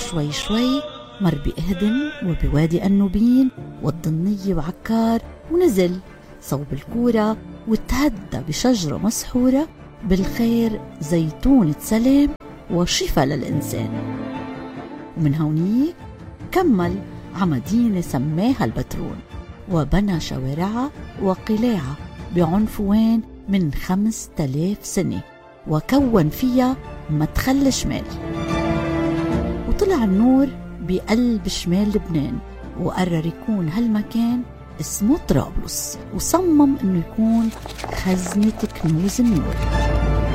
شوي شوي مر بإهدم وبوادي النوبين والضنية وعكار، ونزل صوب الكورة وتهدى بشجرة مسحورة بالخير زيتونة سلام وشفاء للإنسان. ومن هونيك كمل عمدينة سماها البترون، وبنى شوارعها وقلاعها بعنفوان من 5000 سنة، وكون فيها مدخل شمال. وطلع النور بقلب شمال لبنان، وقرر يكون هالمكان اسمه طرابلس، وصمم انه يكون خزنة كنوز النور.